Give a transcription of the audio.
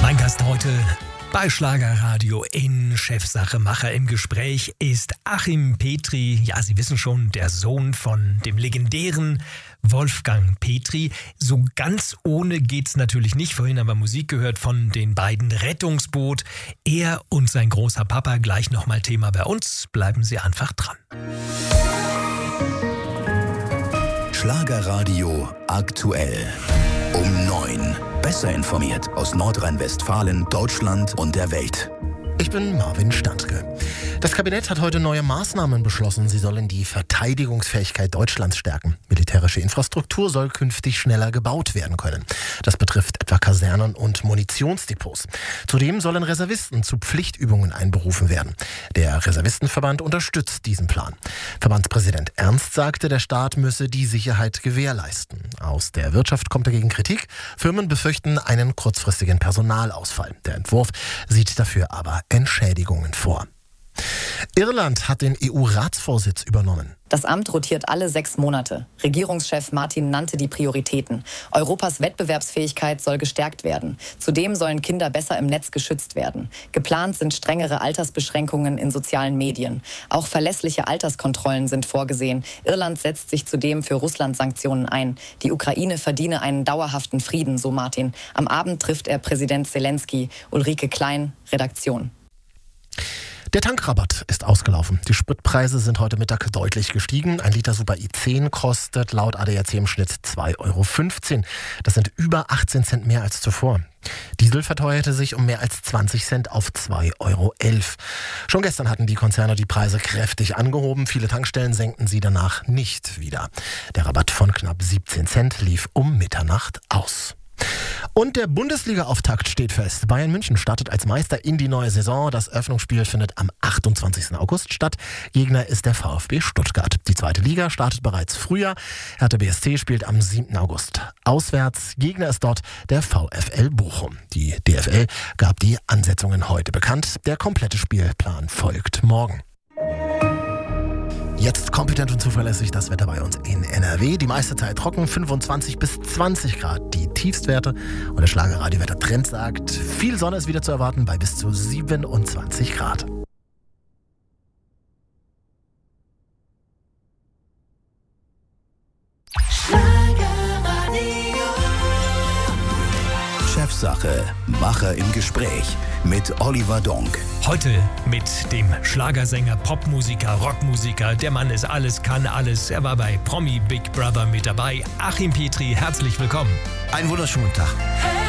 Mein Gast heute bei Schlagerradio in Chefsache Macher im Gespräch ist Achim Petri. Ja, Sie wissen schon, der Sohn von dem legendären Wolfgang Petri. So ganz ohne geht's natürlich nicht. Vorhin haben wir Musik gehört von den beiden Rettungsboot. Er und sein großer Papa, gleich nochmal Thema bei uns. Bleiben Sie einfach dran. Schlagerradio aktuell. Um 9. Besser informiert aus Nordrhein-Westfalen, Deutschland und der Welt. Ich bin Marvin Standke. Das Kabinett hat heute neue Maßnahmen beschlossen. Sie sollen die Verteidigungsfähigkeit Deutschlands stärken. Militärische Infrastruktur soll künftig schneller gebaut werden können. Das betrifft etwa Kasernen und Munitionsdepots. Zudem sollen Reservisten zu Pflichtübungen einberufen werden. Der Reservistenverband unterstützt diesen Plan. Verbandspräsident Ernst sagte, der Staat müsse die Sicherheit gewährleisten. Aus der Wirtschaft kommt dagegen Kritik. Firmen befürchten einen kurzfristigen Personalausfall. Der Entwurf sieht dafür aber Entschädigungen vor. Irland hat den EU-Ratsvorsitz übernommen. Das Amt rotiert alle 6 Monate. Regierungschef Martin nannte die Prioritäten. Europas Wettbewerbsfähigkeit soll gestärkt werden. Zudem sollen Kinder besser im Netz geschützt werden. Geplant sind strengere Altersbeschränkungen in sozialen Medien. Auch verlässliche Alterskontrollen sind vorgesehen. Irland setzt sich zudem für Russland-Sanktionen ein. Die Ukraine verdiene einen dauerhaften Frieden, so Martin. Am Abend trifft er Präsident Zelensky. Ulrike Klein, Redaktion. Der Tankrabatt ist ausgelaufen. Die Spritpreise sind heute Mittag deutlich gestiegen. Ein Liter Super I10 kostet laut ADAC im Schnitt 2,15 €. Das sind über 18 Cent mehr als zuvor. Diesel verteuerte sich um mehr als 20 Cent auf 2,11 €. Schon gestern hatten die Konzerne die Preise kräftig angehoben. Viele Tankstellen senkten sie danach nicht wieder. Der Rabatt von knapp 17 Cent lief um Mitternacht aus. Und der Bundesliga-Auftakt steht fest. Bayern München startet als Meister in die neue Saison. Das Eröffnungsspiel findet am 28. August statt. Gegner ist der VfB Stuttgart. Die zweite Liga startet bereits früher. Hertha BSC spielt am 7. August auswärts. Gegner ist dort der VfL Bochum. Die DFL gab die Ansetzungen heute bekannt. Der komplette Spielplan folgt morgen. Jetzt kompetent und zuverlässig das Wetter bei uns in NRW. Die meiste Zeit trocken, 25 bis 20 Grad die Tiefstwerte. Und der Schlagerradio-Wetter-Trend sagt, viel Sonne ist wieder zu erwarten bei bis zu 27 Grad. Chefsache Macher im Gespräch mit Oliver Donk. Heute mit dem Schlagersänger, Popmusiker, Rockmusiker. Der Mann ist alles, kann alles. Er war bei Promi Big Brother mit dabei. Achim Petri, herzlich willkommen. Einen wunderschönen Tag.